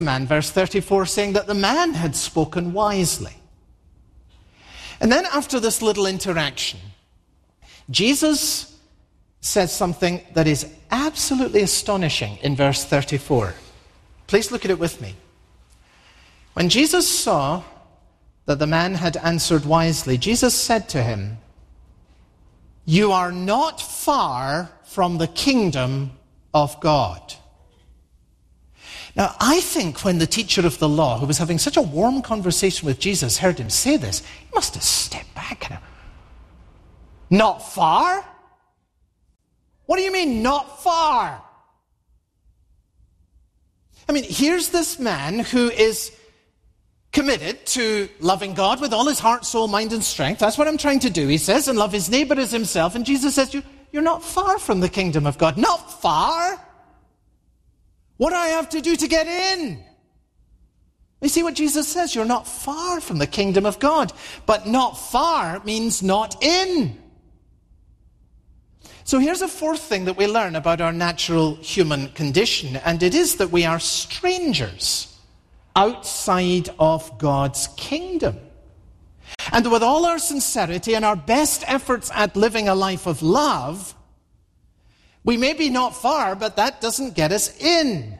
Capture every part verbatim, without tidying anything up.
man, verse thirty-four, saying that the man had spoken wisely. And then after this little interaction, Jesus says something that is absolutely astonishing in verse thirty-four. Please look at it with me. When Jesus saw that the man had answered wisely, Jesus said to him, "You are not far from the kingdom of God." Now, I think when the teacher of the law, who was having such a warm conversation with Jesus, heard him say this, he must have stepped back and, not far? What do you mean, not far? I mean, here's this man who is committed to loving God with all his heart, soul, mind, and strength. That's what I'm trying to do, he says, and love his neighbor as himself. And Jesus says, you, you're not far from the kingdom of God. Not far? What do I have to do to get in? You see what Jesus says? You're not far from the kingdom of God. But not far means not in. So here's a fourth thing that we learn about our natural human condition, and it is that we are strangers outside of God's kingdom. And with all our sincerity and our best efforts at living a life of love, we may be not far, but that doesn't get us in.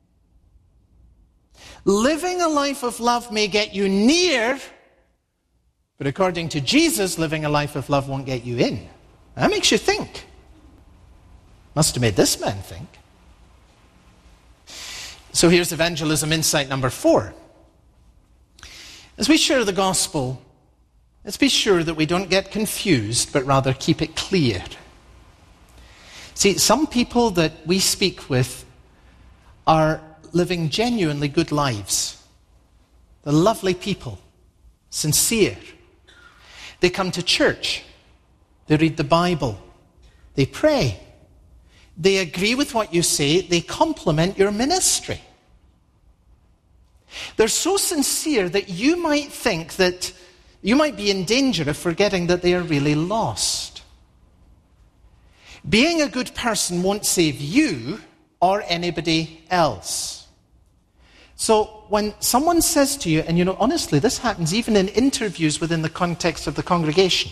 Living a life of love may get you near, but according to Jesus, living a life of love won't get you in. That makes you think. Must have made this man think. So here's evangelism insight number four. As we share the gospel, let's be sure that we don't get confused, but rather keep it clear. See, some people that we speak with are living genuinely good lives. They're lovely people, sincere. They come to church. They read the Bible. They pray. They agree with what you say. They compliment your ministry. They're so sincere that you might think that you might be in danger of forgetting that they are really lost. Being a good person won't save you or anybody else. So when someone says to you, and you know, honestly, this happens even in interviews within the context of the congregation.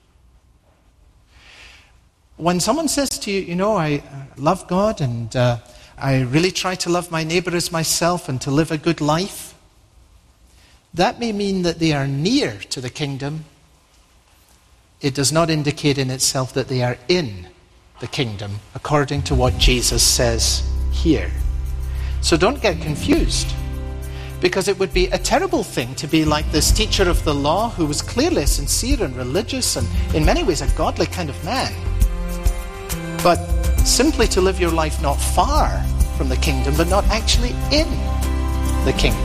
When someone says to you, you know, I love God and uh, I really try to love my neighbor as myself and to live a good life, that may mean that they are near to the kingdom. It does not indicate in itself that they are in the kingdom, according to what Jesus says here. So don't get confused, because it would be a terrible thing to be like this teacher of the law who was clearly sincere and religious and in many ways a godly kind of man, but simply to live your life not far from the kingdom, but not actually in the kingdom.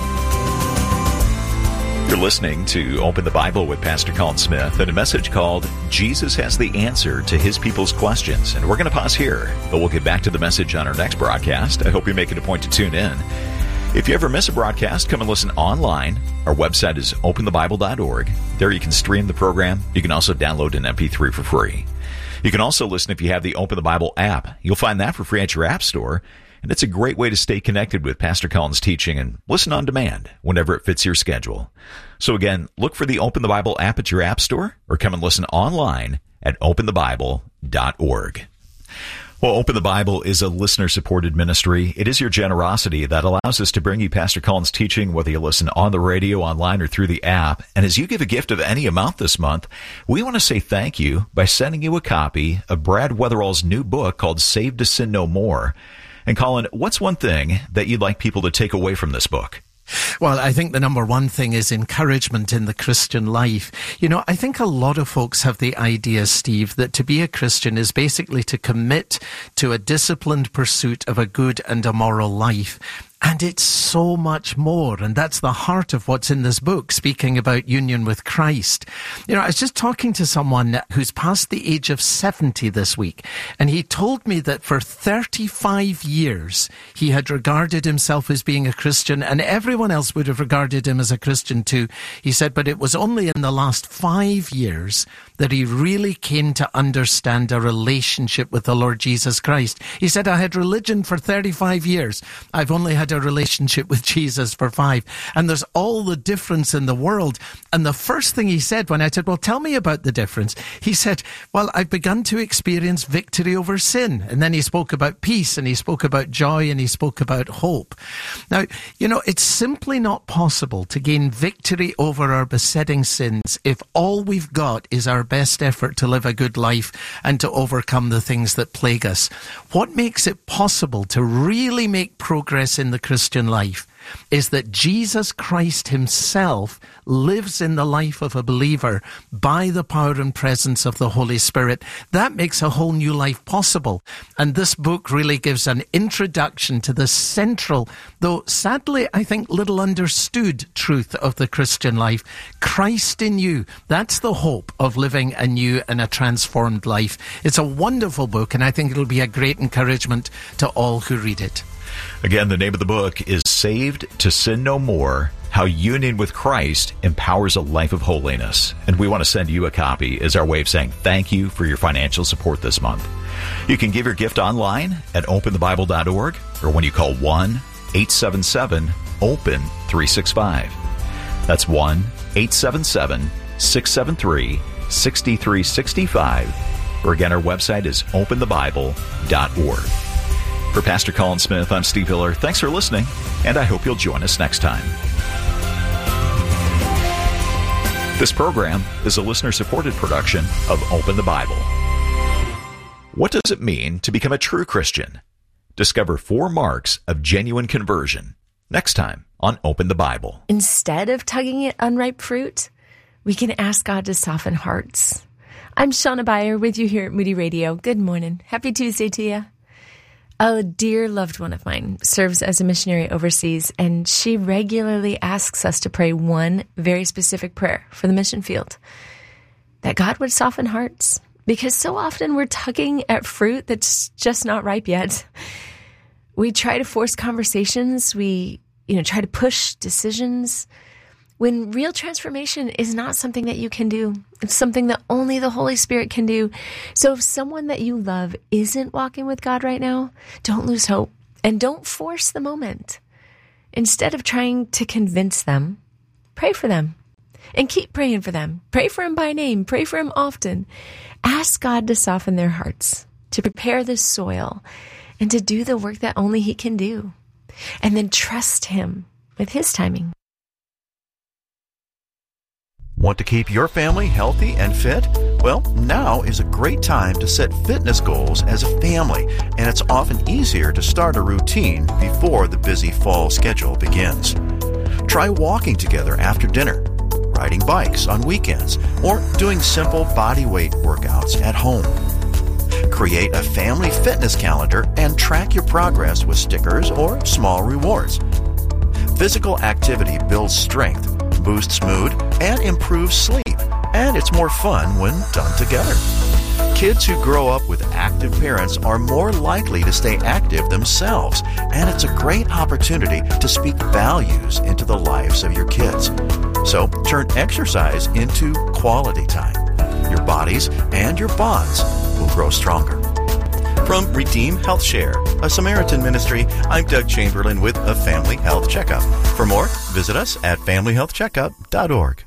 You're listening to Open the Bible with Pastor Colin Smith and a message called Jesus Has the Answer to His People's Questions. And we're going to pause here, but we'll get back to the message on our next broadcast. I hope you make it a point to tune in. If you ever miss a broadcast, come and listen online. Our website is open the bible dot org. There you can stream the program. You can also download an M P three for free. You can also listen if you have the Open the Bible app. You'll find that for free at your app store. And it's a great way to stay connected with Pastor Colin's teaching and listen on demand whenever it fits your schedule. So again, look for the Open the Bible app at your app store or come and listen online at open the bible dot org. Well, Open the Bible is a listener-supported ministry. It is your generosity that allows us to bring you Pastor Colin's teaching, whether you listen on the radio, online, or through the app. And as you give a gift of any amount this month, we want to say thank you by sending you a copy of Brad Weatherall's new book called Saved to Sin No More. And Colin, what's one thing that you'd like people to take away from this book? Well, I think the number one thing is encouragement in the Christian life. You know, I think a lot of folks have the idea, Steve, that to be a Christian is basically to commit to a disciplined pursuit of a good and a moral life. And it's so much more. And that's the heart of what's in this book, speaking about union with Christ. You know, I was just talking to someone who's past the age of seventy this week, and he told me that for thirty-five years, he had regarded himself as being a Christian, and everyone else would have regarded him as a Christian too. He said, but it was only in the last five years that he really came to understand a relationship with the Lord Jesus Christ. He said, I had religion for thirty-five years. I've only had a a relationship with Jesus for five. And there's all the difference in the world. And the first thing he said when I said, well, tell me about the difference. He said, well, I've begun to experience victory over sin. And then he spoke about peace, and he spoke about joy, and he spoke about hope. Now, you know, it's simply not possible to gain victory over our besetting sins if all we've got is our best effort to live a good life and to overcome the things that plague us. What makes it possible to really make progress in the Christian life is that Jesus Christ himself lives in the life of a believer by the power and presence of the Holy Spirit. That makes a whole new life possible. And this book really gives an introduction to the central, though sadly I think little understood, truth of the Christian life. Christ in you. That's the hope of living a new and a transformed life. It's a wonderful book, and I think it'll be a great encouragement to all who read it. Again, the name of the book is Saved to Sin No More, How Union with Christ Empowers a Life of Holiness. And we want to send you a copy as our way of saying thank you for your financial support this month. You can give your gift online at open the bible dot org or when you call one eight seven seven open three six five. That's one eight seven seven six seven three six three six five. Or again, our website is open the bible dot org. For Pastor Colin Smith, I'm Steve Hiller. Thanks for listening, and I hope you'll join us next time. This program is a listener-supported production of Open the Bible. What does it mean to become a true Christian? Discover four marks of genuine conversion next time on Open the Bible. Instead of tugging at unripe fruit, we can ask God to soften hearts. I'm Shauna Beyer with you here at Moody Radio. Good morning. Happy Tuesday to you. A dear loved one of mine serves as a missionary overseas, and she regularly asks us to pray one very specific prayer for the mission field, that God would soften hearts, because so often we're tugging at fruit that's just not ripe yet. We try to force conversations, we, you know, try to push decisions, when real transformation is not something that you can do. It's something that only the Holy Spirit can do. So if someone that you love isn't walking with God right now, don't lose hope and don't force the moment. Instead of trying to convince them, pray for them and keep praying for them. Pray for them by name. Pray for them often. Ask God to soften their hearts, to prepare the soil, and to do the work that only He can do. And then trust Him with His timing. Want to keep your family healthy and fit? Well, now is a great time to set fitness goals as a family, and it's often easier to start a routine before the busy fall schedule begins. Try walking together after dinner, riding bikes on weekends, or doing simple body weight workouts at home. Create a family fitness calendar and track your progress with stickers or small rewards. Physical activity builds strength, boosts mood, and improves sleep, and it's more fun when done together. Kids who grow up with active parents are more likely to stay active themselves, and it's a great opportunity to speak values into the lives of your kids. So turn exercise into quality time. Your bodies and your bonds will grow stronger. From Redeem Health Share, a Samaritan ministry, I'm Doug Chamberlain with a Family Health Checkup. For more, visit us at family health checkup dot org.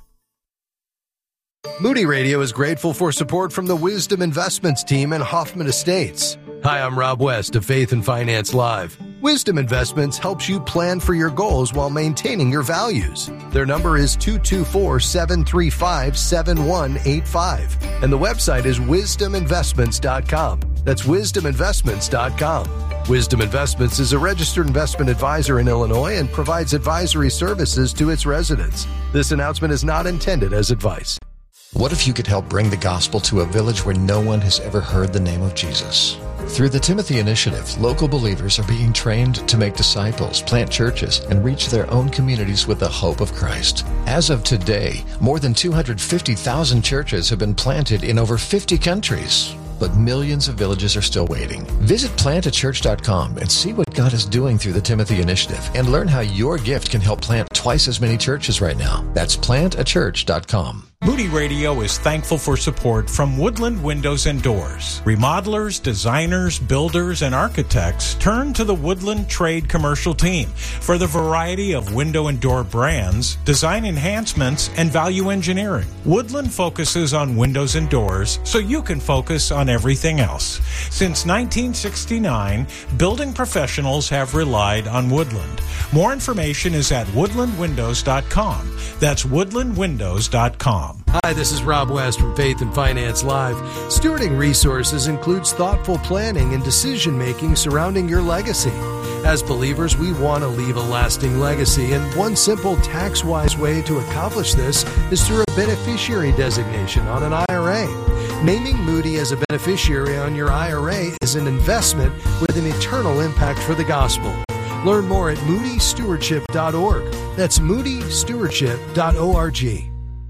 Moody Radio is grateful for support from the Wisdom Investments team and Hoffman Estates. Hi, I'm Rob West of Faith and Finance Live. Wisdom Investments helps you plan for your goals while maintaining your values. Their number is two two four, seven three five, seven one eight five, and the website is wisdom investments dot com. That's wisdom investments dot com. Wisdom Investments is a registered investment advisor in Illinois and provides advisory services to its residents. This announcement is not intended as advice. What if you could help bring the gospel to a village where no one has ever heard the name of Jesus? Through the Timothy Initiative, local believers are being trained to make disciples, plant churches, and reach their own communities with the hope of Christ. As of today, more than two hundred fifty thousand churches have been planted in over fifty countries. But millions of villages are still waiting. Visit plant a church dot com and see what God is doing through the Timothy Initiative and learn how your gift can help plant twice as many churches right now. That's plant a church dot com. Moody Radio is thankful for support from Woodland Windows and Doors. Remodelers, designers, builders, and architects turn to the Woodland Trade Commercial Team for the variety of window and door brands, design enhancements, and value engineering. Woodland focuses on windows and doors so you can focus on everything else. Since nineteen sixty-nine, building professionals have relied on Woodland. More information is at woodland windows dot com. That's woodland windows dot com. Hi, this is Rob West from Faith and Finance Live. Stewarding resources includes thoughtful planning and decision-making surrounding your legacy. As believers, we want to leave a lasting legacy, and one simple tax-wise way to accomplish this is through a beneficiary designation on an I R A. Naming Moody as a beneficiary on your I R A is an investment with an eternal impact for the gospel. Learn more at moody stewardship dot org. That's moody stewardship dot org.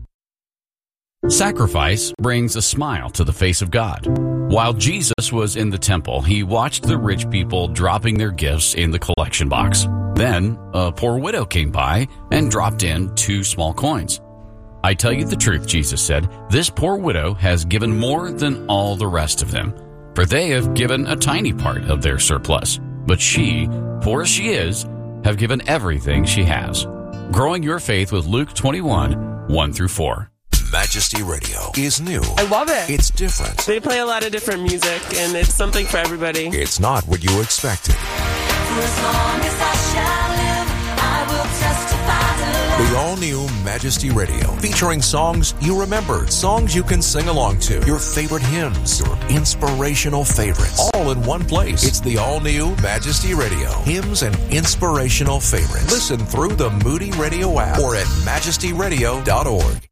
Sacrifice brings a smile to the face of God. While Jesus was in the temple, he watched the rich people dropping their gifts in the collection box. Then, a poor widow came by and dropped in two small coins. I tell you the truth, Jesus said, this poor widow has given more than all the rest of them, for they have given a tiny part of their surplus. But she, poor as she is, have given everything she has. Growing your faith with Luke twenty-one, one through four. Majesty Radio is new. I love it. It's different. They play a lot of different music, and it's something for everybody. It's not what you expected. For as long as I shall live, I will testify to love. The all-new Majesty Radio, featuring songs you remember, songs you can sing along to, your favorite hymns, your inspirational favorites, all in one place. It's the all-new Majesty Radio, hymns and inspirational favorites. Listen through the Moody Radio app or at majesty radio dot org.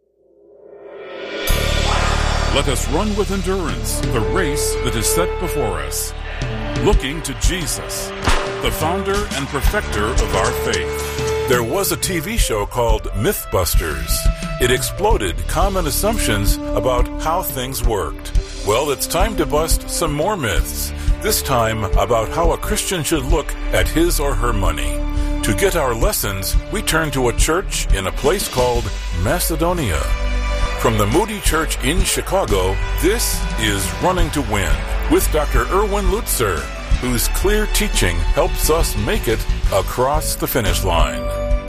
Let us run with endurance the race that is set before us, looking to Jesus, the founder and perfecter of our faith. There was a T V show called Mythbusters. It exploded common assumptions about how things worked. Well, it's time to bust some more myths, this time about how a Christian should look at his or her money. To get our lessons, we turn to a church in a place called Macedonia. From the Moody Church in Chicago, this is Running to Win with Doctor Erwin Lutzer, whose clear teaching helps us make it across the finish line.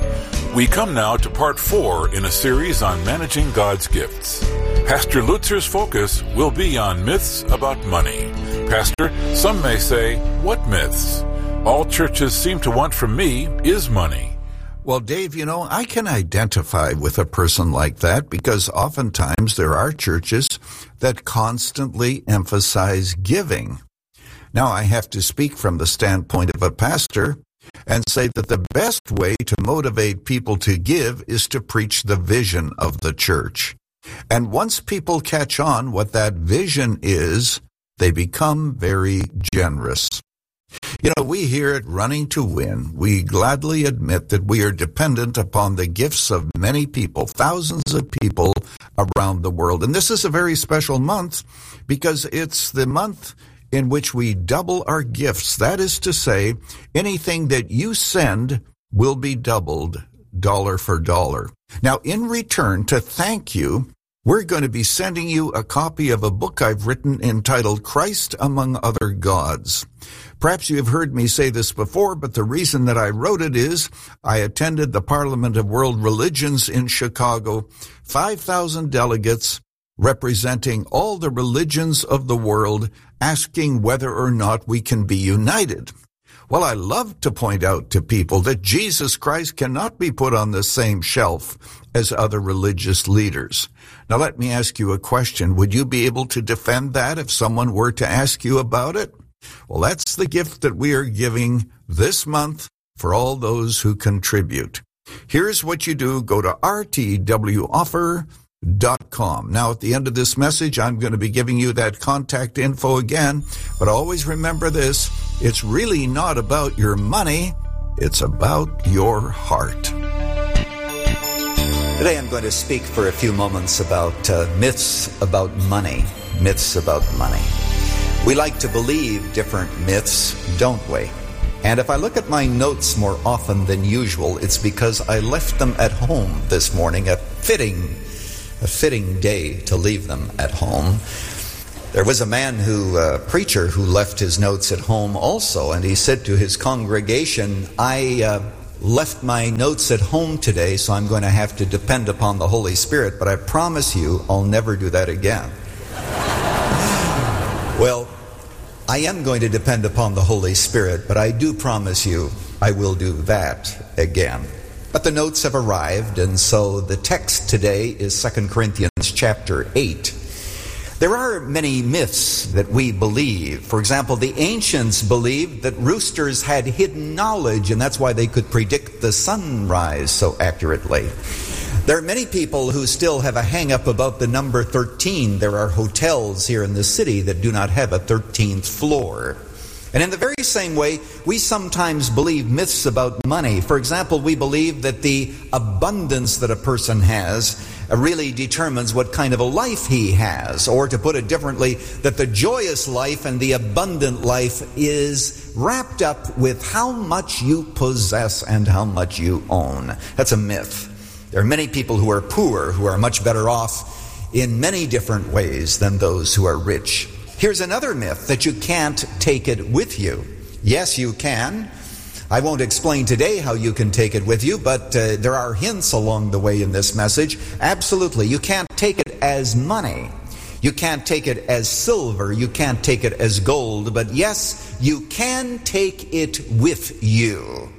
We come now to part four in a series on managing God's gifts. Pastor Lutzer's focus will be on myths about money. Pastor, some may say, what myths? All churches seem to want from me is money. Well, Dave, you know, I can identify with a person like that because oftentimes there are churches that constantly emphasize giving. Now, I have to speak from the standpoint of a pastor and say that the best way to motivate people to give is to preach the vision of the church. And once people catch on what that vision is, they become very generous. You know, we here at Running to Win, we gladly admit that we are dependent upon the gifts of many people, thousands of people around the world. And this is a very special month because it's the month in which we double our gifts. That is to say, anything that you send will be doubled dollar for dollar. Now, in return, to thank you, we're going to be sending you a copy of a book I've written entitled Christ Among Other Gods. Perhaps you have heard me say this before, but the reason that I wrote it is I attended the Parliament of World Religions in Chicago, five thousand delegates representing all the religions of the world, asking whether or not we can be united. Well, I love to point out to people that Jesus Christ cannot be put on the same shelf as other religious leaders. Now, let me ask you a question. Would you be able to defend that if someone were to ask you about it? Well, that's the gift that we are giving this month for all those who contribute. Here's what you do. Go to r t w offer dot com. Now, at the end of this message, I'm going to be giving you that contact info again, but always remember this. It's really not about your money. It's about your heart. Today I'm going to speak for a few moments about uh, myths about money. Myths about money. We like to believe different myths, don't we? And if I look at my notes more often than usual, it's because I left them at home this morning, a fitting a fitting day to leave them at home. There was a man who, a preacher, who left his notes at home also, and he said to his congregation, I uh, left my notes at home today, so I'm going to have to depend upon the Holy Spirit, but I promise you I'll never do that again. Well, I am going to depend upon the Holy Spirit, but I do promise you I will do that again. But the notes have arrived, and so the text today is Second Corinthians chapter eight. There are many myths that we believe. For example, the ancients believed that roosters had hidden knowledge, and that's why they could predict the sunrise so accurately. There are many people who still have a hang-up about the number thirteen. There are hotels here in the city that do not have a thirteenth floor. And in the very same way, we sometimes believe myths about money. For example, we believe that the abundance that a person has really determines what kind of a life he has. Or to put it differently, that the joyous life and the abundant life is wrapped up with how much you possess and how much you own. That's a myth. There are many people who are poor who are much better off in many different ways than those who are rich. Here's another myth, that you can't take it with you. Yes, you can. I won't explain today how you can take it with you, but uh, there are hints along the way in this message. Absolutely. You can't take it as money. You can't take it as silver. You can't take it as gold. But yes, you can take it with you.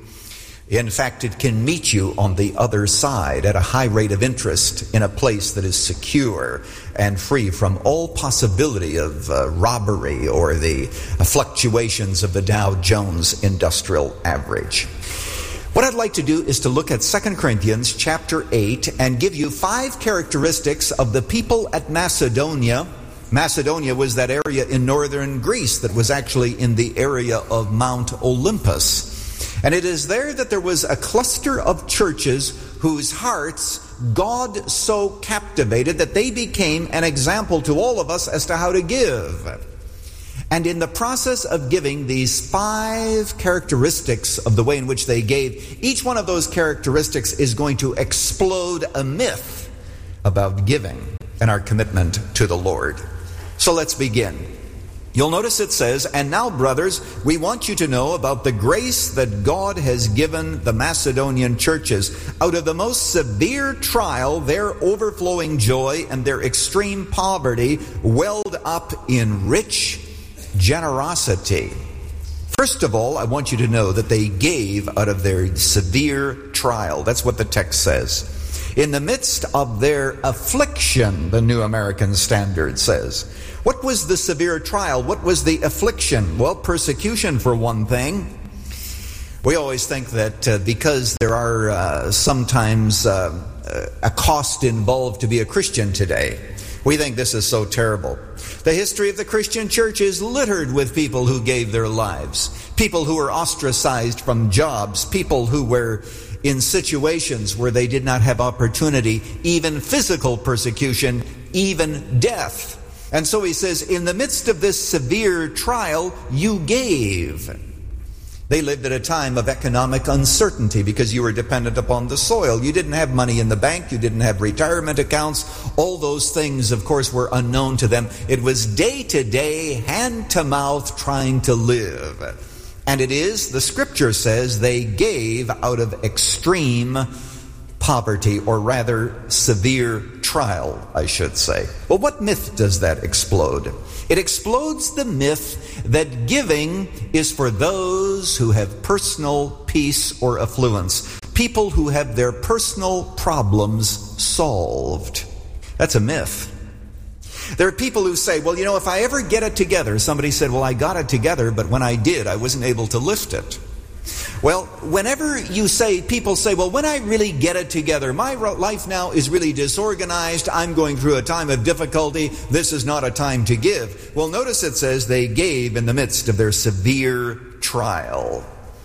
In fact, it can meet you on the other side at a high rate of interest in a place that is secure and free from all possibility of uh, robbery or the uh, fluctuations of the Dow Jones Industrial Average. What I'd like to do is to look at Second Corinthians chapter eight and give you five characteristics of the people at Macedonia. Macedonia was that area in northern Greece that was actually in the area of Mount Olympus. And it is there that there was a cluster of churches whose hearts God so captivated that they became an example to all of us as to how to give. And in the process of giving these five characteristics of the way in which they gave, each one of those characteristics is going to explode a myth about giving and our commitment to the Lord. So let's begin. You'll notice it says, and now, brothers, we want you to know about the grace that God has given the Macedonian churches. Out of the most severe trial, their overflowing joy and their extreme poverty welled up in rich generosity. First of all, I want you to know that they gave out of their severe trial. That's what the text says. In the midst of their affliction, the New American Standard says. What was the severe trial? What was the affliction? Well, persecution for one thing. We always think that uh, because there are uh, sometimes uh, a cost involved to be a Christian today, we think this is so terrible. The history of the Christian church is littered with people who gave their lives, people who were ostracized from jobs, people who were in situations where they did not have opportunity, even physical persecution, even death. And so he says, in the midst of this severe trial, you gave. They lived at a time of economic uncertainty because you were dependent upon the soil. You didn't have money in the bank. You didn't have retirement accounts. All those things, of course, were unknown to them. It was day to day, hand to mouth, trying to live. And it is, the scripture says, they gave out of extreme poverty, or rather severe trial, I should say. Well, what myth does that explode? It explodes the myth that giving is for those who have personal peace or affluence, people who have their personal problems solved. That's a myth. There are people who say, well, you know, if I ever get it together, somebody said, well, I got it together, but when I did, I wasn't able to lift it. Well, whenever you say, people say, well, when I really get it together, my life now is really disorganized, I'm going through a time of difficulty, this is not a time to give. Well, notice it says they gave in the midst of their severe trial.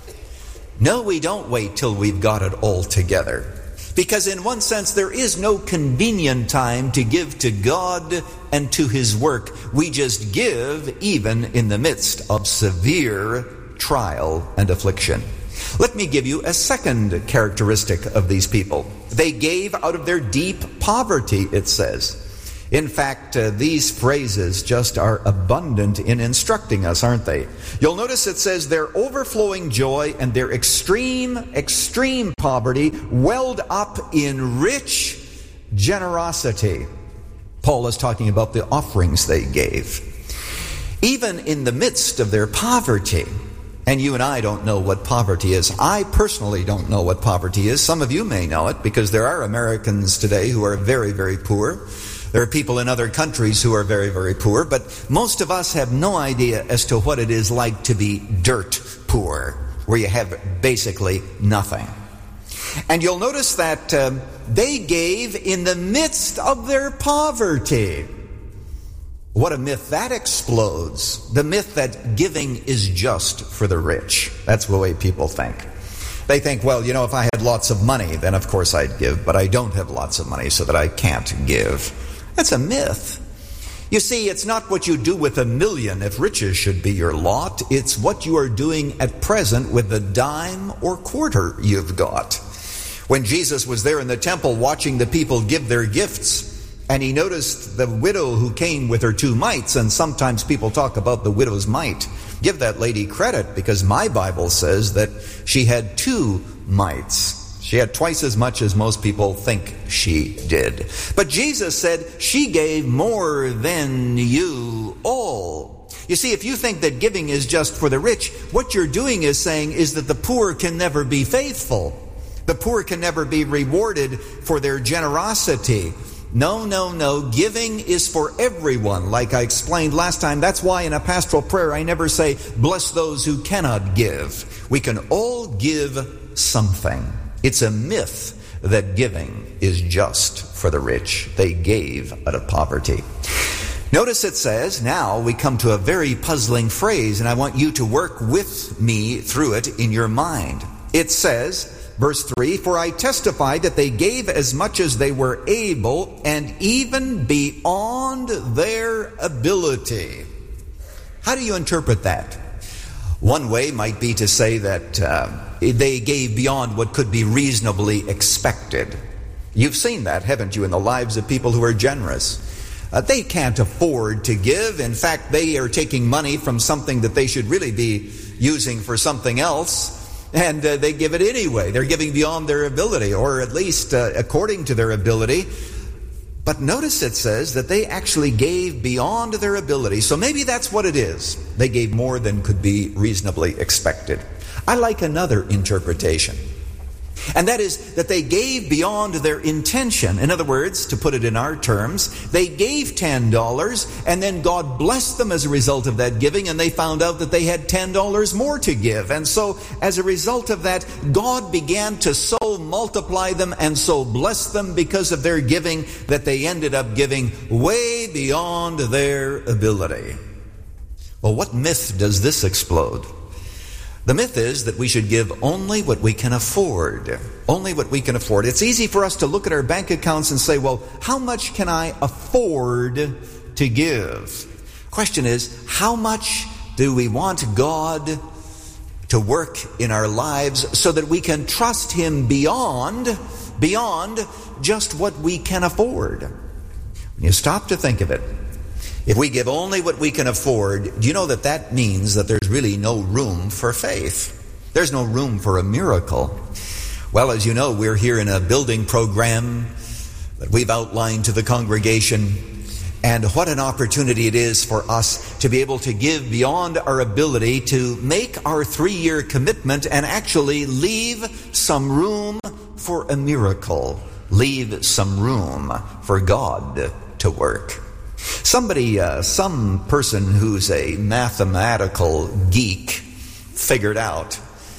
No, we don't wait till we've got it all together. Because in one sense, there is no convenient time to give to God and to His work. We just give even in the midst of severe trial and affliction. Let me give you a second characteristic of these people. They gave out of their deep poverty, it says. In fact, uh, these phrases just are abundant in instructing us, aren't they? You'll notice it says their overflowing joy and their extreme, extreme poverty welled up in rich generosity. Paul is talking about the offerings they gave. Even in the midst of their poverty, and you and I don't know what poverty is. I personally don't know what poverty is. Some of you may know it because there are Americans today who are very, very poor. There are people in other countries who are very, very poor, but most of us have no idea as to what it is like to be dirt poor, where you have basically nothing. And you'll notice that um, they gave in the midst of their poverty. What a myth that explodes. The myth that giving is just for the rich. That's the way people think. They think, well, you know, if I had lots of money, then of course I'd give, but I don't have lots of money, so that I can't give. That's a myth. You see, it's not what you do with a million if riches should be your lot. It's what you are doing at present with the dime or quarter you've got. When Jesus was there in the temple watching the people give their gifts, and he noticed the widow who came with her two mites, and sometimes people talk about the widow's mite. Give that lady credit, because my Bible says that she had two mites. She had twice as much as most people think she did. But Jesus said, she gave more than you all. You see, if you think that giving is just for the rich, what you're doing is saying is that the poor can never be faithful. The poor can never be rewarded for their generosity. No, no, no. Giving is for everyone. Like I explained last time, that's why in a pastoral prayer I never say, bless those who cannot give. We can all give something. It's a myth that giving is just for the rich. They gave out of poverty. Notice it says, now we come to a very puzzling phrase, and I want you to work with me through it in your mind. It says, verse three, for I testify that they gave as much as they were able, and even beyond their ability. How do you interpret that? One way might be to say that uh, they gave beyond what could be reasonably expected. You've seen that, haven't you, in the lives of people who are generous. Uh, they can't afford to give. In fact, they are taking money from something that they should really be using for something else, and uh, they give it anyway. They're giving beyond their ability, or at least uh, according to their ability. But notice it says that they actually gave beyond their ability. So maybe that's what it is. They gave more than could be reasonably expected. I like another interpretation. And that is that they gave beyond their intention. In other words, to put it in our terms, they gave ten dollars and then God blessed them as a result of that giving, and they found out that they had ten dollars more to give. And so as a result of that, God began to so multiply them and so bless them because of their giving that they ended up giving way beyond their ability. Well, what myth does this explode? The myth is that we should give only what we can afford. Only what we can afford. It's easy for us to look at our bank accounts and say, well, how much can I afford to give? Question is, how much do we want God to work in our lives so that we can trust Him beyond, beyond just what we can afford? When you stop to think of it, if we give only what we can afford, do you know that that means that there's really no room for faith? There's no room for a miracle. Well, as you know, we're here in a building program that we've outlined to the congregation. And what an opportunity it is for us to be able to give beyond our ability, to make our three-year commitment and actually leave some room for a miracle. Leave some room for God to work. Somebody, uh, some person who's a mathematical geek figured out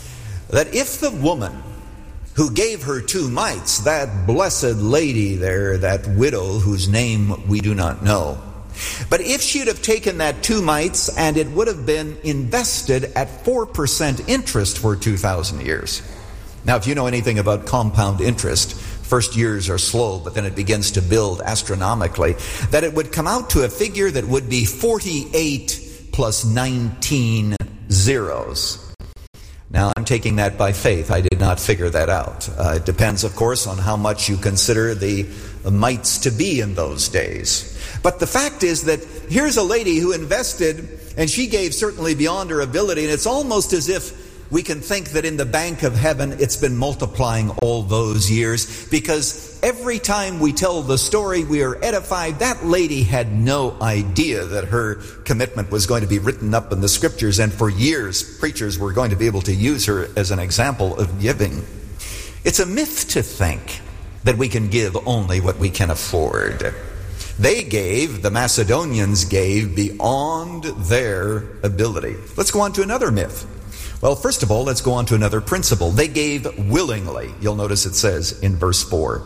that if the woman who gave her two mites, that blessed lady there, that widow whose name we do not know, but if she'd have taken that two mites and it would have been invested at four percent interest for two thousand years. Now, if you know anything about compound interest, first years are slow, but then it begins to build astronomically, that it would come out to a figure that would be forty-eight plus nineteen zeros. Now, I'm taking that by faith. I did not figure that out. Uh, it depends, of course, on how much you consider the mites to be in those days. But the fact is that here's a lady who invested, and she gave certainly beyond her ability, and it's almost as if we can think that in the bank of heaven it's been multiplying all those years, because every time we tell the story we are edified. That lady had no idea that her commitment was going to be written up in the scriptures, and for years preachers were going to be able to use her as an example of giving. It's a myth to think that we can give only what we can afford. They gave, the Macedonians gave beyond their ability. Let's go on to another myth. Well, first of all, let's go on to another principle. They gave willingly. You'll notice it says in verse four.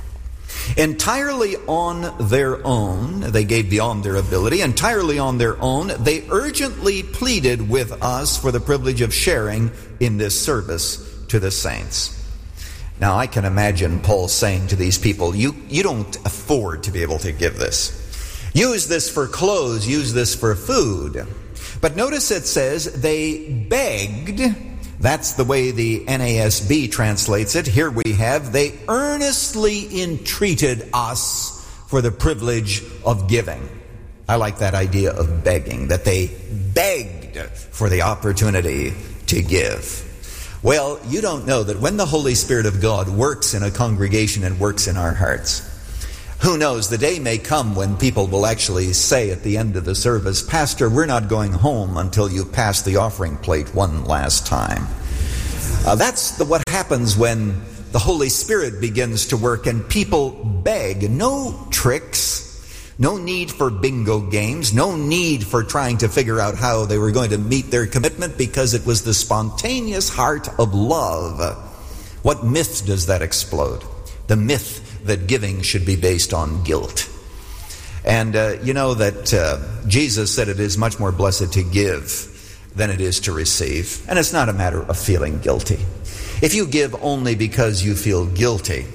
Entirely on their own, they gave beyond their ability, entirely on their own, they urgently pleaded with us for the privilege of sharing in this service to the saints. Now, I can imagine Paul saying to these people, you, you don't afford to be able to give this. Use this for clothes, use this for food. But notice it says they begged. That's the way the N A S B translates it. Here we have, they earnestly entreated us for the privilege of giving. I like that idea of begging, that they begged for the opportunity to give. Well, you don't know that when the Holy Spirit of God works in a congregation and works in our hearts, who knows, the day may come when people will actually say at the end of the service, Pastor, we're not going home until you pass the offering plate one last time. Uh, that's the, what happens when the Holy Spirit begins to work and people beg. No tricks, no need for bingo games, no need for trying to figure out how they were going to meet their commitment, because it was the spontaneous heart of love. What myth does that explode? The myth that giving should be based on guilt. And uh, you know that uh, Jesus said it is much more blessed to give than it is to receive. And it's not a matter of feeling guilty. If you give only because you feel guilty,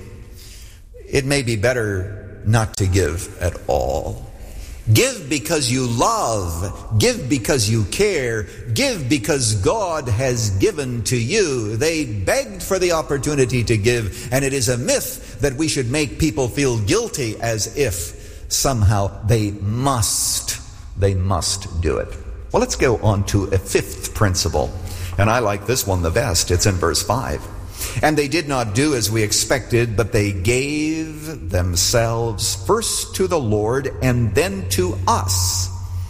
it may be better not to give at all. Give because you love. Give because you care. Give because God has given to you. They begged for the opportunity to give, and it is a myth that we should make people feel guilty as if somehow they must, they must do it. Well, let's go on to a fifth principle, and I like this one the best. It's in verse five. And they did not do as we expected, but they gave themselves first to the Lord and then to us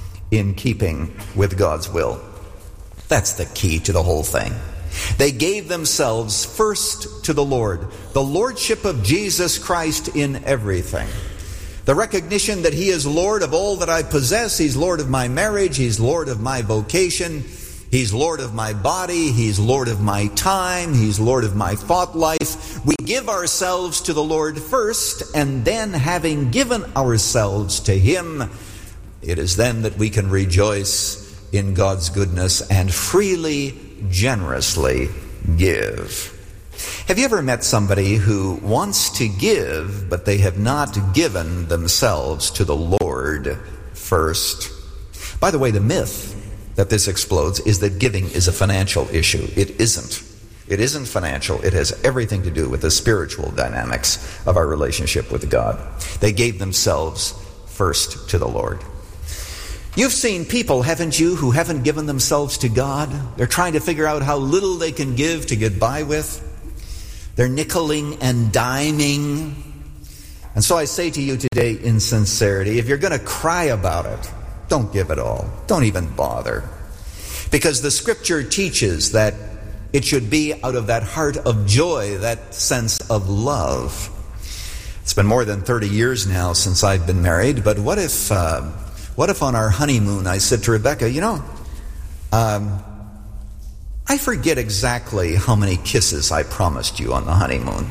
in keeping with God's will. That's the key to the whole thing. They gave themselves first to the Lord. The lordship of Jesus Christ in everything. The recognition that He is Lord of all that I possess. He's Lord of my marriage. He's Lord of my vocation. He's Lord of my body. He's Lord of my time. He's Lord of my thought life. We give ourselves to the Lord first, and then having given ourselves to Him, it is then that we can rejoice in God's goodness and freely, generously give. Have you ever met somebody who wants to give, but they have not given themselves to the Lord first? By the way, the myth that this explodes is that giving is a financial issue. It isn't. It isn't financial. It has everything to do with the spiritual dynamics of our relationship with God. They gave themselves first to the Lord. You've seen people, haven't you, who haven't given themselves to God? They're trying to figure out how little they can give to get by with. They're nickeling and diming. And so I say to you today in sincerity, if you're going to cry about it, don't give it all. Don't even bother. Because the Scripture teaches that it should be out of that heart of joy, that sense of love. It's been more than thirty years now since I've been married, but what if uh, what if on our honeymoon I said to Rebecca, you know, um, I forget exactly how many kisses I promised you on the honeymoon.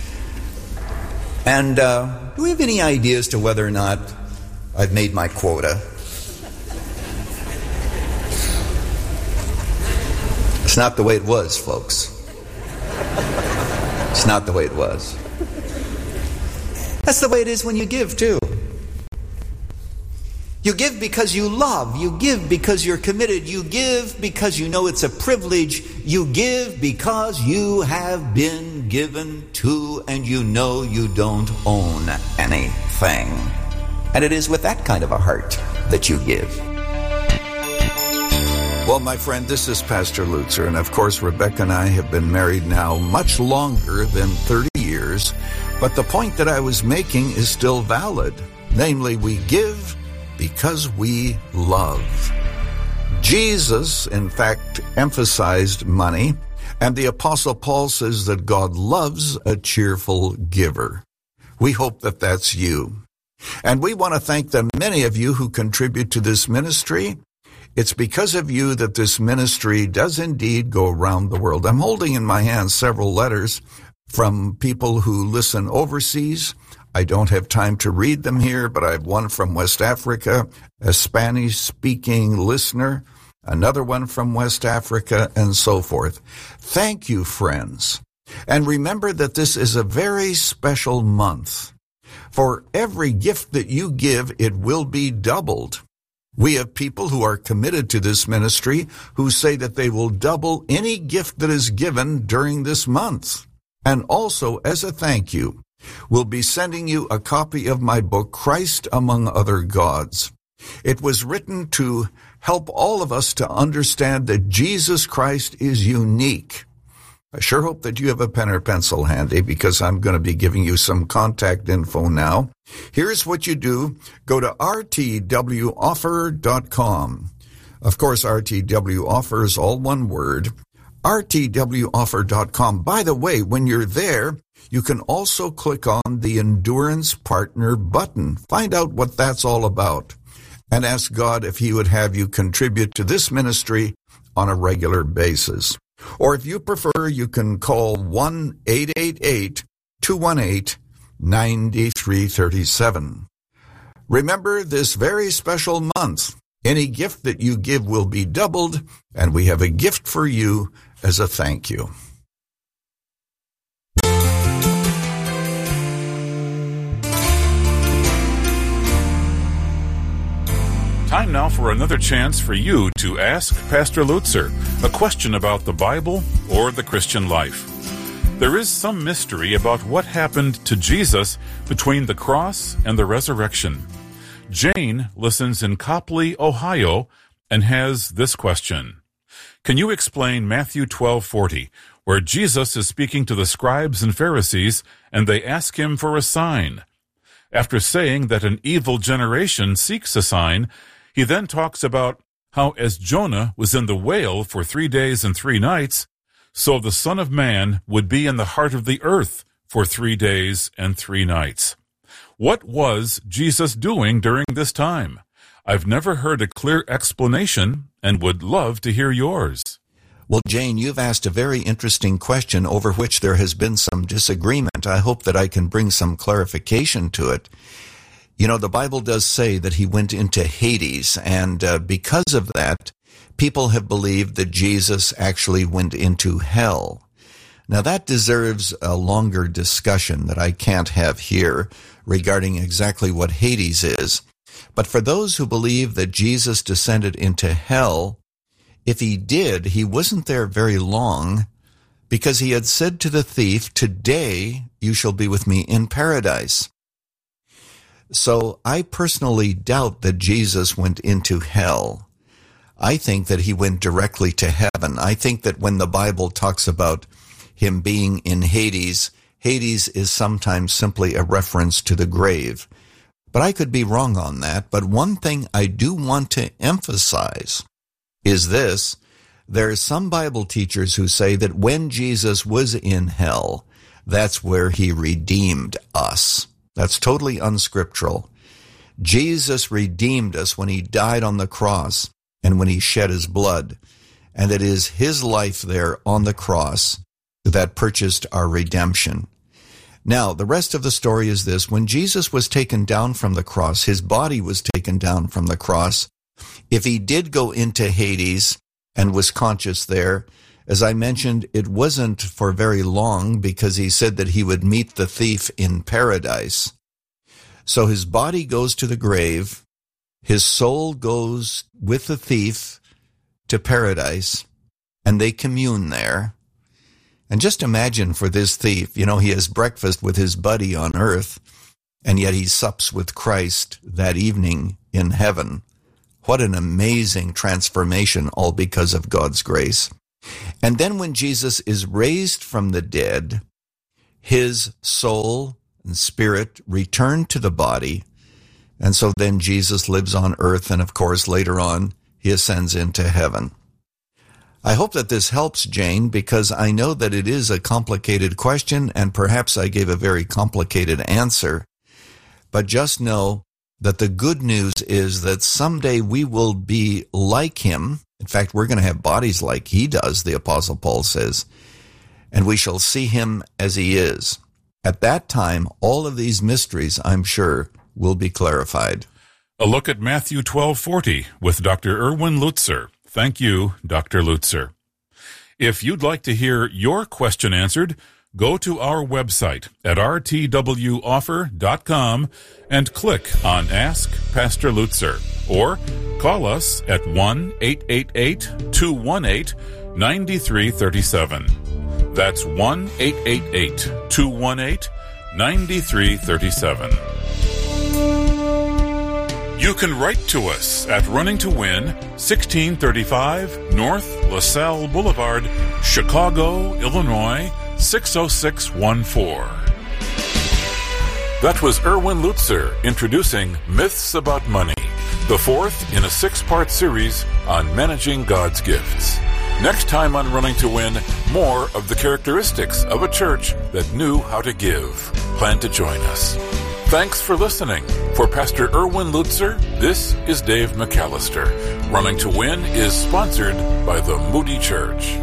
And uh, do we have any idea as to whether or not I've made my quota? It's not the way it was, folks. It's not the way it was. That's the way it is when you give, too. You give because you love. You give because you're committed. You give because you know it's a privilege. You give because you have been given to and you know you don't own anything. And it is with that kind of a heart that you give. Well, my friend, this is Pastor Lutzer, and of course, Rebecca and I have been married now much longer than thirty years, but the point that I was making is still valid. Namely, we give because we love. Jesus, in fact, emphasized money, and the Apostle Paul says that God loves a cheerful giver. We hope that that's you. And we want to thank the many of you who contribute to this ministry. It's because of you that this ministry does indeed go around the world. I'm holding in my hands several letters from people who listen overseas. I don't have time to read them here, but I have one from West Africa, a Spanish-speaking listener, another one from West Africa, and so forth. Thank you, friends. And remember that this is a very special month. For every gift that you give, it will be doubled. We have people who are committed to this ministry who say that they will double any gift that is given during this month. And also, as a thank you, we'll be sending you a copy of my book, Christ Among Other Gods. It was written to help all of us to understand that Jesus Christ is unique. I sure hope that you have a pen or pencil handy because I'm going to be giving you some contact info now. Here's what you do. Go to r t w offer dot com. Of course, R T W Offer is all one word. r t w offer dot com. By the way, when you're there, you can also click on the Endurance Partner button. Find out what that's all about and ask God if He would have you contribute to this ministry on a regular basis. Or if you prefer, you can call one eight eight eight, two one eight, nine three three seven. Remember, this very special month, any gift that you give will be doubled, and we have a gift for you as a thank you. Time now for another chance for you to ask Pastor Lutzer a question about the Bible or the Christian life. There is some mystery about what happened to Jesus between the cross and the resurrection. Jane listens in Copley, Ohio, and has this question. Can you explain Matthew twelve forty, where Jesus is speaking to the scribes and Pharisees, and they ask him for a sign? After saying that an evil generation seeks a sign, he then talks about how as Jonah was in the whale for three days and three nights, so the Son of Man would be in the heart of the earth for three days and three nights. What was Jesus doing during this time? I've never heard a clear explanation and would love to hear yours. Well, Jane, you've asked a very interesting question over which there has been some disagreement. I hope that I can bring some clarification to it. You know, the Bible does say that he went into Hades, and uh, because of that, people have believed that Jesus actually went into hell. Now, that deserves a longer discussion that I can't have here regarding exactly what Hades is. But for those who believe that Jesus descended into hell, if he did, he wasn't there very long, because he had said to the thief, "Today you shall be with me in paradise." So I personally doubt that Jesus went into hell. I think that he went directly to heaven. I think that when the Bible talks about him being in Hades, Hades is sometimes simply a reference to the grave. But I could be wrong on that. But one thing I do want to emphasize is this. There are some Bible teachers who say that when Jesus was in hell, that's where he redeemed us. That's totally unscriptural. Jesus redeemed us when he died on the cross and when he shed his blood. And it is his life there on the cross that purchased our redemption. Now, the rest of the story is this. When Jesus was taken down from the cross, his body was taken down from the cross. If he did go into Hades and was conscious there, as I mentioned, it wasn't for very long because he said that he would meet the thief in paradise. So his body goes to the grave. His soul goes with the thief to paradise, and they commune there. And just imagine for this thief, you know, he has breakfast with his buddy on earth, and yet he sups with Christ that evening in heaven. What an amazing transformation, all because of God's grace. And then when Jesus is raised from the dead, his soul and spirit return to the body. And so then Jesus lives on earth, and of course later on he ascends into heaven. I hope that this helps, Jane, because I know that it is a complicated question, and perhaps I gave a very complicated answer. But just know that the good news is that someday we will be like him. In fact, we're going to have bodies like he does, the Apostle Paul says, and we shall see him as he is. At that time, all of these mysteries, I'm sure, will be clarified. A look at Matthew twelve forty with Doctor Erwin Lutzer. Thank you, Doctor Lutzer. If you'd like to hear your question answered, go to our website at r t w offer dot com and click on Ask Pastor Lutzer, or call us at one eight eight eight, two one eight, nine three three seven. That's one eight eight eight, two one eight, nine three three seven. You can write to us at Running to Win, sixteen thirty-five North LaSalle Boulevard, Chicago, Illinois, six oh six one four. That was Erwin Lutzer introducing Myths About Money, the fourth in a six-part series on managing God's gifts. Next time on Running to Win, more of the characteristics of a church that knew how to give. Plan to join us. Thanks for listening. For Pastor Erwin Lutzer, this is Dave McAllister. Running to Win is sponsored by the Moody Church.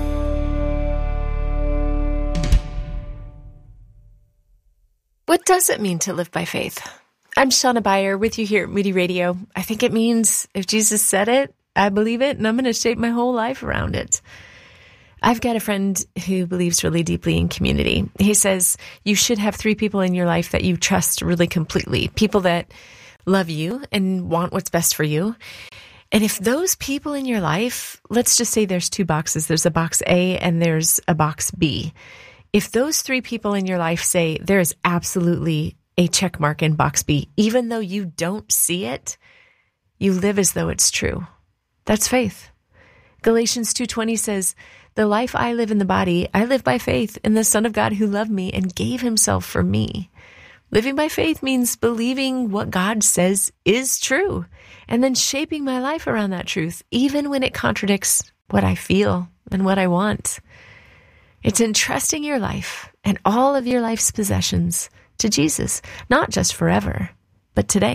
What does it mean to live by faith? I'm Shauna Beyer with you here at Moody Radio. I think it means if Jesus said it, I believe it, and I'm going to shape my whole life around it. I've got a friend who believes really deeply in community. He says you should have three people in your life that you trust really completely, people that love you and want what's best for you. And if those people in your life, let's just say there's two boxes, there's a box A and there's a box B. If those three people in your life say there is absolutely a check mark in box B, even though you don't see it, you live as though it's true. That's faith. Galatians two twenty says, "The life I live in the body, I live by faith in the Son of God who loved me and gave himself for me." Living by faith means believing what God says is true and then shaping my life around that truth, even when it contradicts what I feel and what I want. It's entrusting your life and all of your life's possessions to Jesus, not just forever, but today.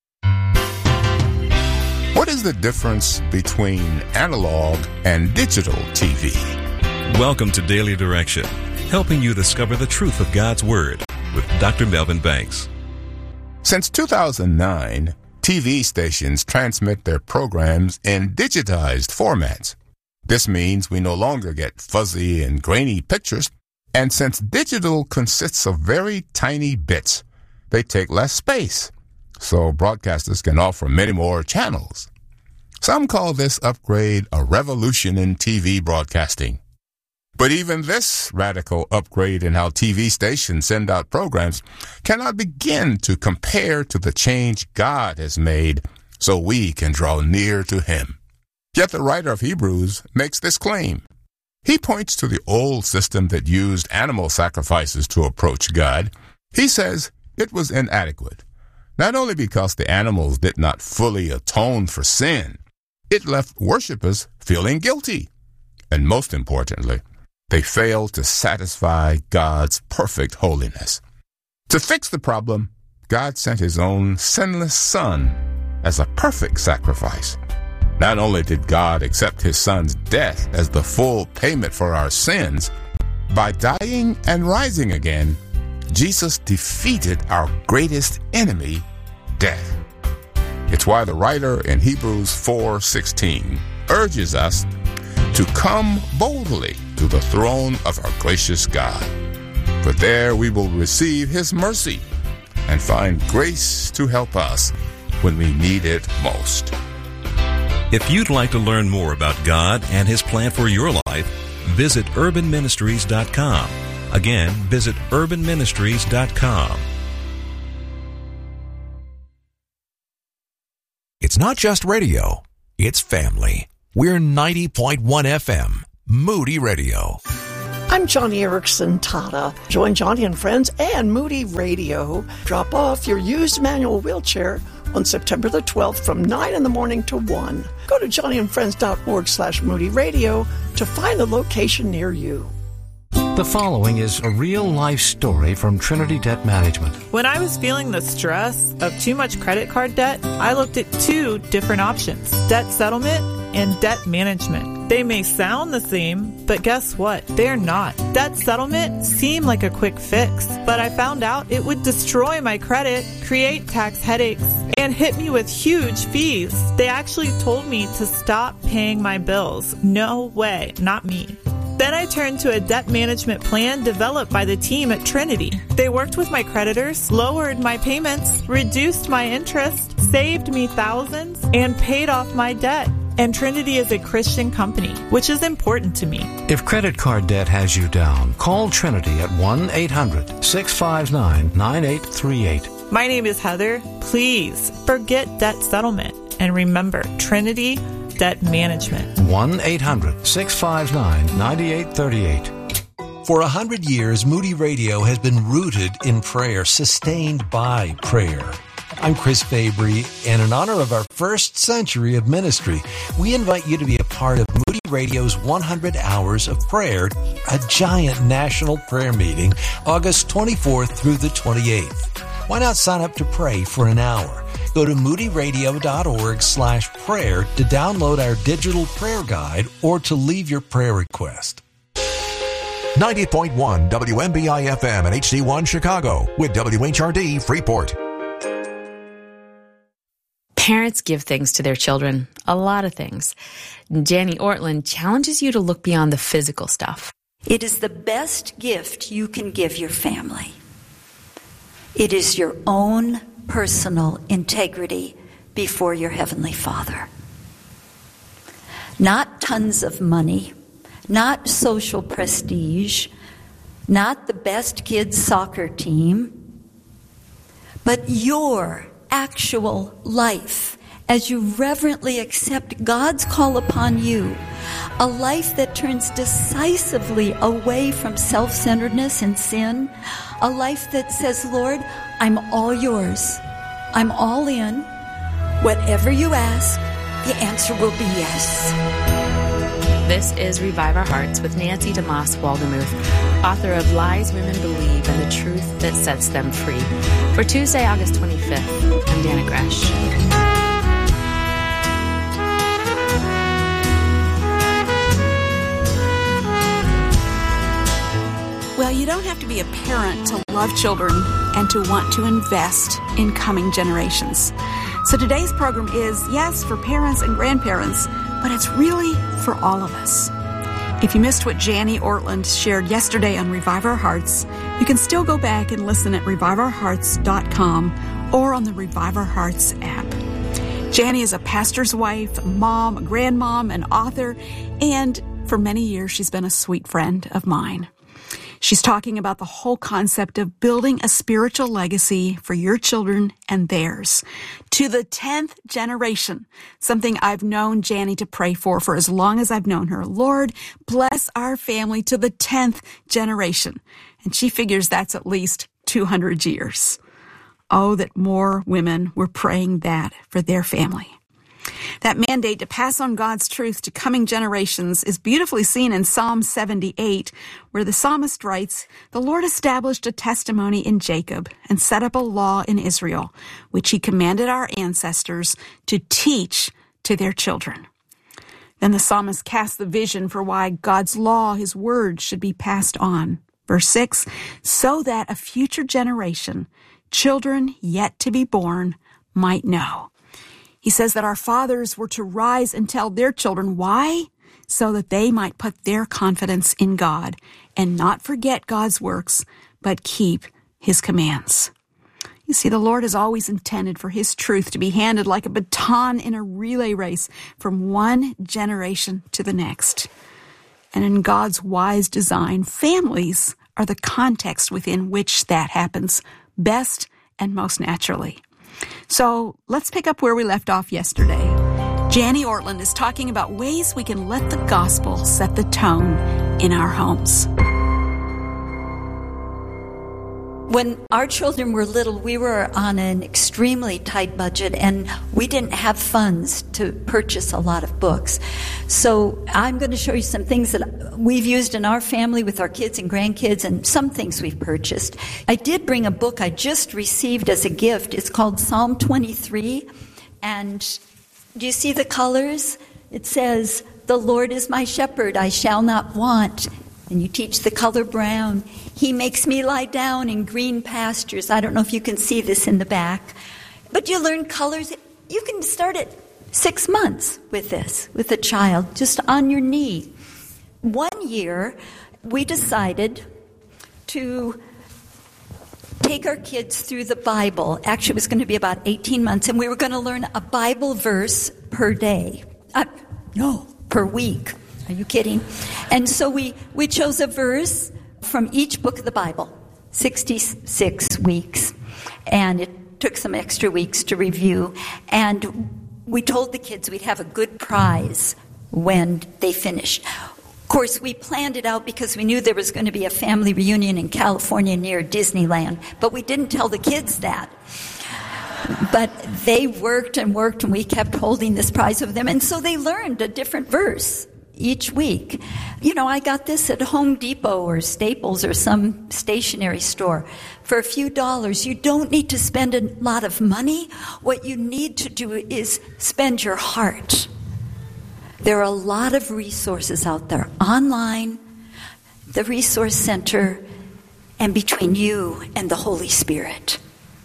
What is the difference between analog and digital T V? Welcome to Daily Direction, helping you discover the truth of God's Word with Doctor Melvin Banks. Since two thousand nine, T V stations transmit their programs in digitized formats. This means we no longer get fuzzy and grainy pictures, and since digital consists of very tiny bits, they take less space, so broadcasters can offer many more channels. Some call this upgrade a revolution in T V broadcasting. But even this radical upgrade in how T V stations send out programs cannot begin to compare to the change God has made so we can draw near to Him. Yet the writer of Hebrews makes this claim. He points to the old system that used animal sacrifices to approach God. He says it was inadequate, not only because the animals did not fully atone for sin, it left worshipers feeling guilty. And most importantly, they failed to satisfy God's perfect holiness. To fix the problem, God sent His own sinless Son as a perfect sacrifice. Not only did God accept His Son's death as the full payment for our sins, by dying and rising again, Jesus defeated our greatest enemy, death. It's why the writer in Hebrews four sixteen urges us to come boldly to the throne of our gracious God. For there we will receive His mercy and find grace to help us when we need it most. If you'd like to learn more about God and His plan for your life, visit urban ministries dot com. Again, visit urban ministries dot com. It's not just radio, it's family. We're ninety point one F M, Moody Radio. I'm Johnny Erickson Tata. Join Johnny and Friends and Moody Radio. Drop off your used manual wheelchair on September the twelfth from nine in the morning to one. Go to johnnyandfriends.org slash Moody Radio to find a location near you. The following is a real-life story from Trinity Debt Management. When I was feeling the stress of too much credit card debt, I looked at two different options: debt settlement and debt management. They may sound the same, but guess what? They're not. Debt settlement seemed like a quick fix, but I found out it would destroy my credit, create tax headaches, and hit me with huge fees. They actually told me to stop paying my bills. No way, not me. Then I turned to a debt management plan developed by the team at Trinity. They worked with my creditors, lowered my payments, reduced my interest, saved me thousands, and paid off my debt. And Trinity is a Christian company, which is important to me. If credit card debt has you down, call Trinity at one eight hundred six five nine nine eight three eight. My name is Heather. Please forget debt settlement and remember Trinity Debt Management. one eight hundred six five nine nine eight three eight. For a hundred years, Moody Radio has been rooted in prayer, sustained by prayer. I'm Chris Fabry, and in honor of our first century of ministry, we invite you to be a part of Moody Radio's one hundred Hours of Prayer, a giant national prayer meeting, August twenty-fourth through the twenty-eighth. Why not sign up to pray for an hour? Go to moodyradio.org slash prayer to download our digital prayer guide or to leave your prayer request. ninety point one W M B I F M and H C one Chicago with W H R D Freeport. Parents give things to their children, a lot of things. Janie Ortlund challenges you to look beyond the physical stuff. It is the best gift you can give your family. It is your own personal integrity before your Heavenly Father. Not tons of money, not social prestige, not the best kids' soccer team, but your actual life as you reverently accept God's call upon you, a life that turns decisively away from self-centeredness and sin, a life that says, Lord, I'm all yours. I'm all in. Whatever you ask, the answer will be yes. This is Revive Our Hearts with Nancy DeMoss Waldemuth, author of Lies Women Believe and the Truth That Sets Them Free. For Tuesday, August twenty-fifth, I'm Dana Gresh. Well, you don't have to be a parent to love children and to want to invest in coming generations. So today's program is, yes, for parents and grandparents, but it's really for all of us. If you missed what Janie Ortlund shared yesterday on Revive Our Hearts, you can still go back and listen at revive our hearts dot com or on the Revive Our Hearts app. Janie is a pastor's wife, a mom, a grandmom, an author, and for many years she's been a sweet friend of mine. She's talking about the whole concept of building a spiritual legacy for your children and theirs to the tenth generation, something I've known Janie to pray for for as long as I've known her. Lord, bless our family to the tenth generation. And she figures that's at least two hundred years. Oh, that more women were praying that for their family. That mandate to pass on God's truth to coming generations is beautifully seen in Psalm seventy-eight, where the psalmist writes, "The Lord established a testimony in Jacob and set up a law in Israel, which he commanded our ancestors to teach to their children." Then the psalmist casts the vision for why God's law, his word, should be passed on. Verse six, so that a future generation, children yet to be born, might know. He says that our fathers were to rise and tell their children. Why? So that they might put their confidence in God and not forget God's works, but keep his commands. You see, the Lord has always intended for His truth to be handed like a baton in a relay race from one generation to the next. And in God's wise design, families are the context within which that happens best and most naturally. So let's pick up where we left off yesterday. Janie Ortland is talking about ways we can let the gospel set the tone in our homes. When our children were little, we were on an extremely tight budget, and we didn't have funds to purchase a lot of books. So I'm going to show you some things that we've used in our family with our kids and grandkids, and some things we've purchased. I did bring a book I just received as a gift. It's called Psalm twenty-three, and do you see the colors? It says, "The Lord is my shepherd, I shall not want." And you teach the color brown. "He makes me lie down in green pastures." I don't know if you can see this in the back. But you learn colors. You can start at six months with this, with a child, just on your knee. One year, we decided to take our kids through the Bible. Actually, it was going to be about eighteen months, and we were going to learn a Bible verse per day. Uh, no, per week. Are you kidding? And so we, we chose a verse from each book of the Bible, sixty-six weeks. And it took some extra weeks to review. And we told the kids we'd have a good prize when they finished. Of course, we planned it out because we knew there was going to be a family reunion in California near Disneyland. But we didn't tell the kids that. But they worked and worked, and we kept holding this prize over them. And so they learned a different verse each week. You know, I got this at Home Depot or Staples or some stationery store for a few dollars. You don't need to spend a lot of money. What you need to do is spend your heart. There are a lot of resources out there online, the Resource Center, and between you and the Holy Spirit.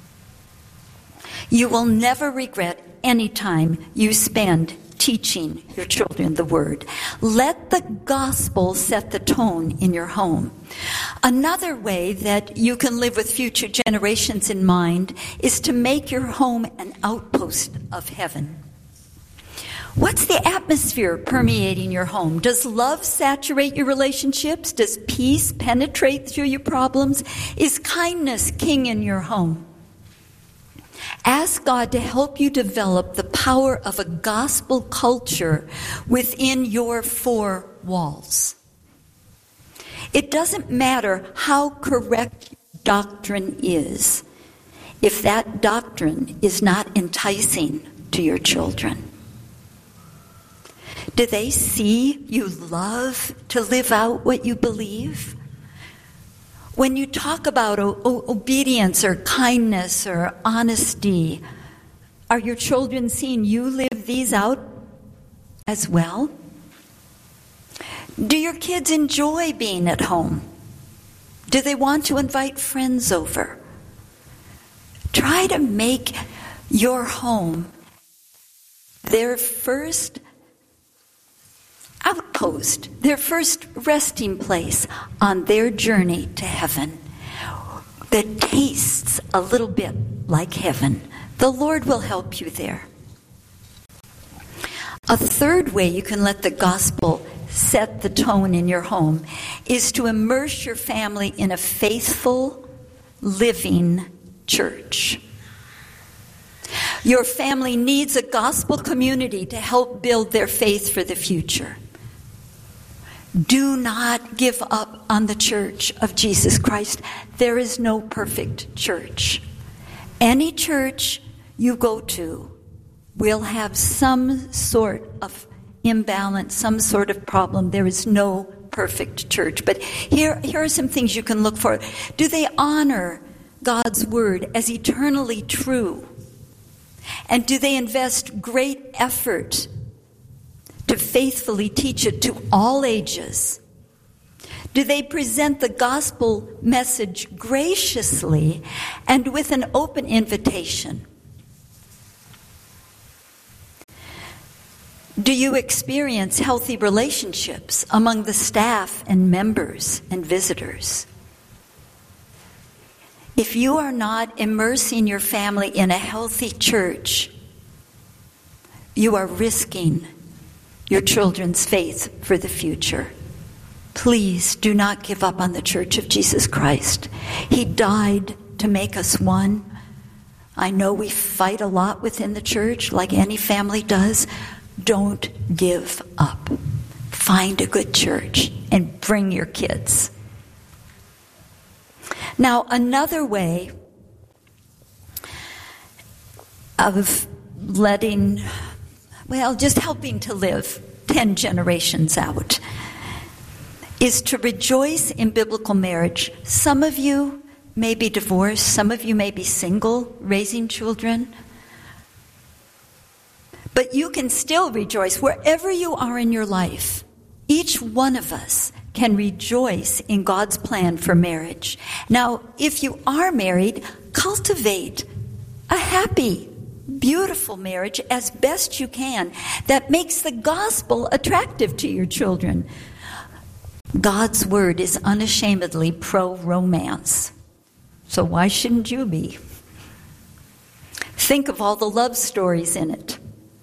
You will never regret any time you spend teaching your children the Word. Let the gospel set the tone in your home. Another way that you can live with future generations in mind is to make your home an outpost of heaven. What's the atmosphere permeating your home? Does love saturate your relationships? Does peace penetrate through your problems? Is kindness king in your home? Ask God to help you develop the power of a gospel culture within your four walls. It doesn't matter how correct doctrine is if that doctrine is not enticing to your children. Do they see you love to live out what you believe? When you talk about o- o- obedience or kindness or honesty, are your children seeing you live these out as well? Do your kids enjoy being at home? Do they want to invite friends over? Try to make your home their first outpost, their first resting place on their journey to heaven that tastes a little bit like heaven. The Lord will help you there. A third way you can let the gospel set the tone in your home is to immerse your family in a faithful, living church. Your family needs a gospel community to help build their faith for the future. Do not give up on the church of Jesus Christ. There is no perfect church. Any church you go to will have some sort of imbalance, some sort of problem. There is no perfect church. But here, here are some things you can look for. Do they honor God's word as eternally true? And do they invest great effort to faithfully teach it to all ages? Do they present the gospel message graciously and with an open invitation? Do you experience healthy relationships among the staff and members and visitors? If you are not immersing your family in a healthy church, you are risking your children's faith for the future. Please do not give up on the Church of Jesus Christ. He died to make us one. I know we fight a lot within the church, like any family does. Don't give up. Find a good church and bring your kids. Now, another way of letting, well, just helping to live ten generations out is to rejoice in biblical marriage. Some of you may be divorced. Some of you may be single, raising children. But you can still rejoice wherever you are in your life. Each one of us can rejoice in God's plan for marriage. Now, if you are married, cultivate a happy, beautiful marriage as best you can that makes the gospel attractive to your children. God's word is unashamedly pro-romance. So why shouldn't you be? Think of all the love stories in it.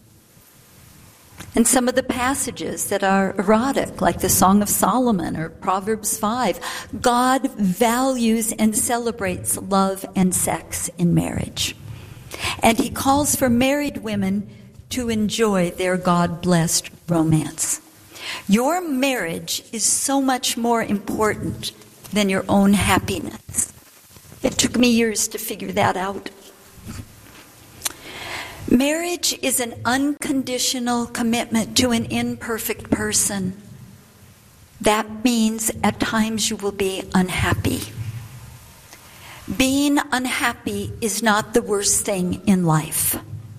And some of the passages that are erotic, like the Song of Solomon or Proverbs five. God values and celebrates love and sex in marriage. And he calls for married women to enjoy their God-blessed romance. Your marriage is so much more important than your own happiness. It took me years to figure that out. Marriage is an unconditional commitment to an imperfect person. That means at times you will be unhappy. Being unhappy is not the worst thing in life.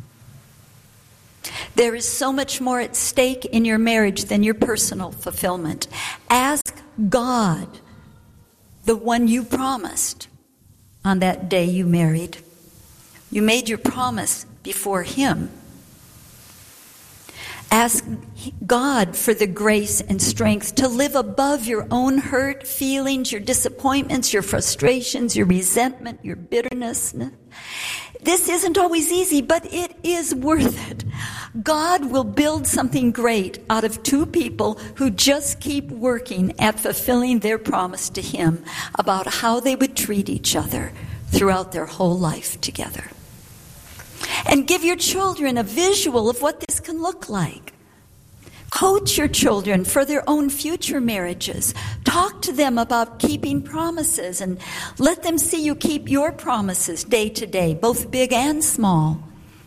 There is so much more at stake in your marriage than your personal fulfillment. Ask God, the one you promised on that day you married. You made your promise before him. Ask God for the grace and strength to live above your own hurt feelings, your disappointments, your frustrations, your resentment, your bitterness. This isn't always easy, but it is worth it. God will build something great out of two people who just keep working at fulfilling their promise to him about how they would treat each other throughout their whole life together. And give your children a visual of what this can look like. Coach your children for their own future marriages. Talk to them about keeping promises and let them see you keep your promises day to day, both big and small.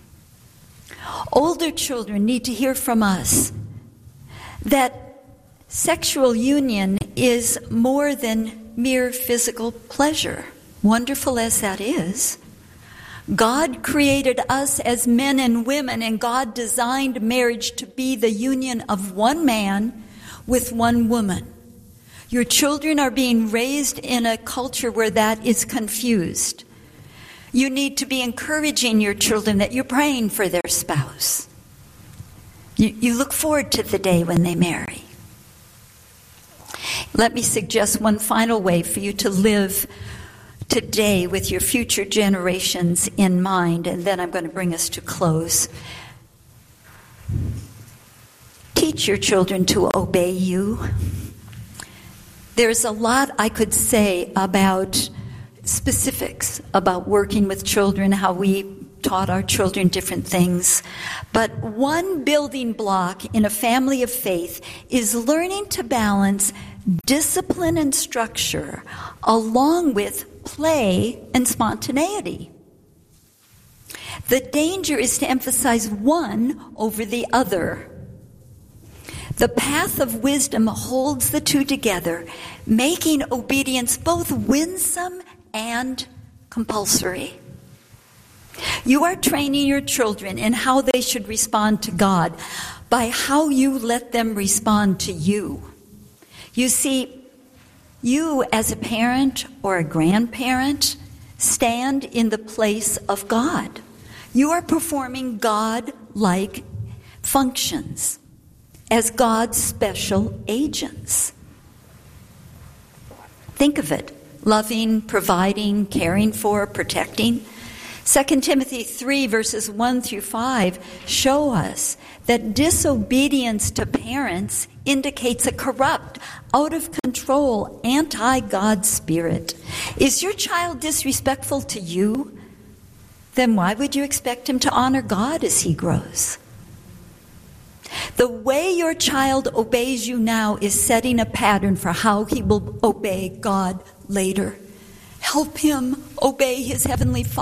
Older children need to hear from us that sexual union is more than mere physical pleasure, wonderful as that is. God created us as men and women, and God designed marriage to be the union of one man with one woman. Your children are being raised in a culture where that is confused. You need to be encouraging your children that you're praying for their spouse. You, you look forward to the day when they marry. Let me suggest one final way for you to live today with your future generations in mind, and then I'm going to bring us to close. Teach your children to obey you. There's a lot I could say about specifics about working with children, how we taught our children different things. But one building block in a family of faith is learning to balance discipline and structure along with play and spontaneity. The danger is to emphasize one over the other. The path of wisdom holds the two together, making obedience both winsome and compulsory. You are training your children in how they should respond to God by how you let them respond to you. You see, you as a parent or a grandparent stand in the place of God. You are performing God-like functions as God's special agents. Think of it loving, providing, caring for, protecting. Second Timothy three, verses one through five show us that disobedience to parents indicates a corrupt, out-of-control, anti-God spirit. Is your child disrespectful to you? Then why would you expect him to honor God as he grows? The way your child obeys you now is setting a pattern for how he will obey God later. Help him obey his heavenly Father.